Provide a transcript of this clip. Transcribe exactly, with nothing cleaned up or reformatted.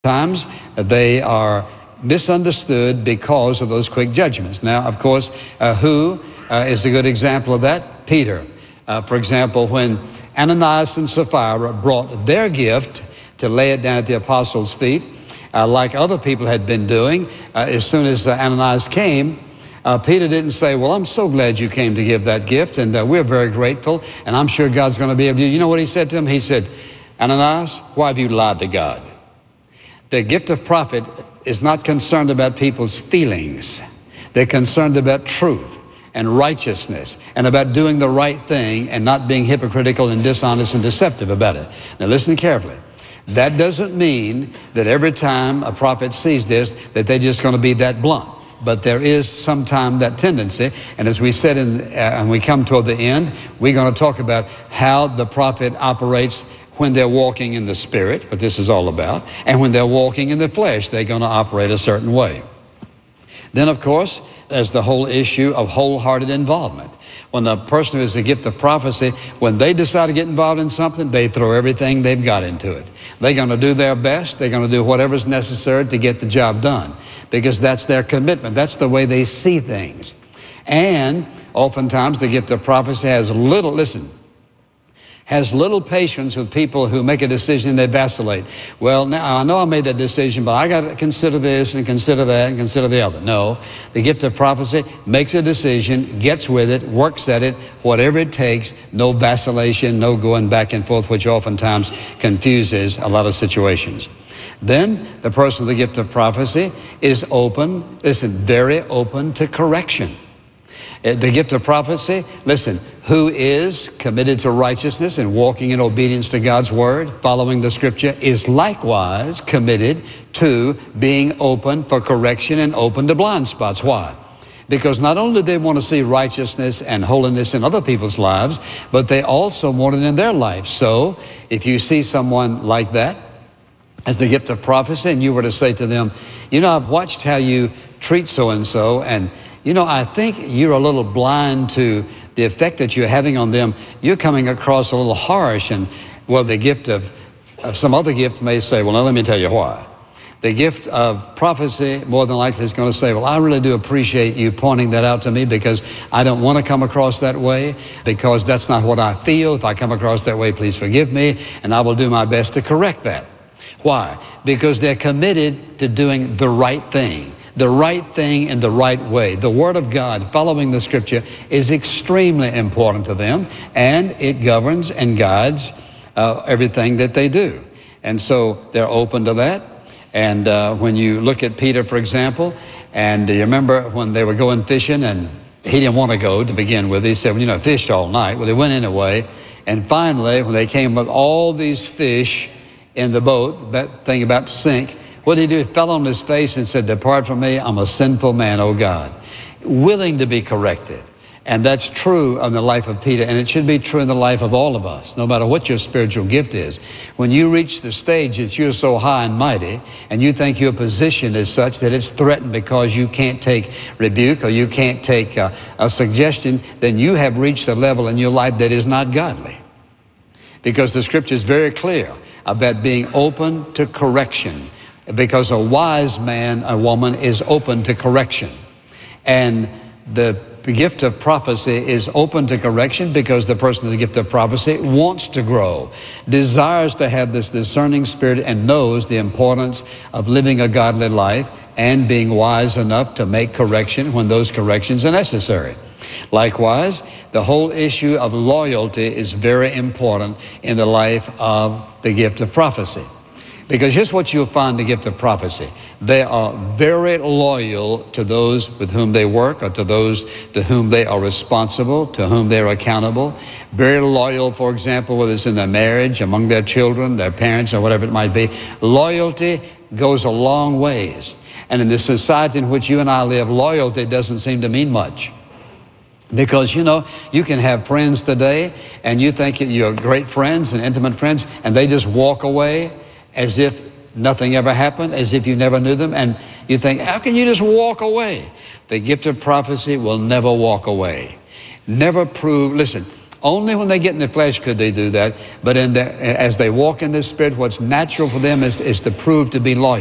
Times they are misunderstood because of those quick judgments. Now, of course, uh, who uh, is a good example of that? Peter. Uh, for example, when Ananias and Sapphira brought their gift to lay it down at the apostles' feet, uh, like other people had been doing, uh, as soon as uh, Ananias came, uh, Peter didn't say, well, I'm so glad you came to give that gift, and uh, we're very grateful, and I'm sure God's going to be able to. You know what he said to him? He said, Ananias, why have you lied to God? The gift of prophet is not concerned about people's feelings. They're concerned about truth and righteousness and about doing the right thing and not being hypocritical and dishonest and deceptive about it. Now listen carefully. That doesn't mean that every time a prophet sees this that they're just going to be that blunt. But there is sometimes that tendency. And as we said, in, uh, and we come toward the end, we're going to talk about how the prophet operates when they're walking in the Spirit, what this is all about, and when they're walking in the flesh, they're going to operate a certain way. Then, of course, there's the whole issue of wholehearted involvement. When the person who has the gift of prophecy, when they decide to get involved in something, they throw everything they've got into it. They're going to do their best. They're going to do whatever's necessary to get the job done, because that's their commitment. That's the way they see things. And oftentimes the gift of prophecy has little, listen, has little patience with people who make a decision and they vacillate. Well, now I know I made that decision, but I got to consider this and consider that and consider the other. No, the gift of prophecy makes a decision, gets with it, works at it, whatever it takes, no vacillation, no going back and forth, which oftentimes confuses a lot of situations. Then the person with the gift of prophecy is open, listen, very open to correction. The gift of prophecy, listen, who is committed to righteousness and walking in obedience to God's word, following the scripture, is likewise committed to being open for correction and open to blind spots. Why? Because not only do they want to see righteousness and holiness in other people's lives, but they also want it in their life. So if you see someone like that as the gift of prophecy, and you were to say to them, you know, I've watched how you treat so-and-so, and you know, I think you're a little blind to the effect that you're having on them. You're coming across a little harsh. And, well, the gift of, of some other gift may say, well, now let me tell you why. The gift of prophecy more than likely is going to say, well, I really do appreciate you pointing that out to me, because I don't want to come across that way, because that's not what I feel. If I come across that way, please forgive me, and I will do my best to correct that. Why? Because they're committed to doing the right thing. The right thing in the right way. The Word of God, following the Scripture, is extremely important to them, and it governs and guides uh, everything that they do. And so they're open to that. And uh, when you look at Peter, for example, and you remember when they were going fishing, and he didn't want to go to begin with. He said, well, you know, fished all night. Well, they went anyway. And finally, when they came with all these fish in the boat, that thing about to sink, what did he do? He fell on his face and said, depart from me, I'm a sinful man, O God. Willing to be corrected. And that's true in the life of Peter, and it should be true in the life of all of us, no matter what your spiritual gift is. When you reach the stage that you're so high and mighty, and you think your position is such that it's threatened because you can't take rebuke or you can't take a, a suggestion, then you have reached a level in your life that is not godly. Because the Scripture is very clear about being open to correction. Because a wise man, a woman, is open to correction. And the gift of prophecy is open to correction because the person with the gift of prophecy wants to grow, desires to have this discerning spirit, and knows the importance of living a godly life and being wise enough to make correction when those corrections are necessary. Likewise, the whole issue of loyalty is very important in the life of the gift of prophecy. Because here's what you'll find the gift of prophecy. They are very loyal to those with whom they work, or to those to whom they are responsible, to whom they're accountable. Very loyal, for example, whether it's in their marriage, among their children, their parents, or whatever it might be. Loyalty goes a long ways. And in the society in which you and I live, loyalty doesn't seem to mean much. Because, you know, you can have friends today, and you think you're great friends and intimate friends, and they just walk away as if nothing ever happened, as if you never knew them, and you think, how can you just walk away? The gift of prophecy will never walk away. Never prove, listen, Only when they get in the flesh could they do that. But in the, as they walk in the Spirit, what's natural for them is, is to prove to be loyal.